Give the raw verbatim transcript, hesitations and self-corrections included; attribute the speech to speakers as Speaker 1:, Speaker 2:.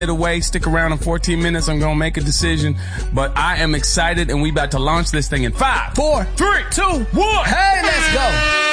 Speaker 1: it away. Stick around in fourteen minutes. I'm going to make a decision. But I am excited, and we about to launch this thing in five, four, three, two, one.
Speaker 2: Hey, let's go.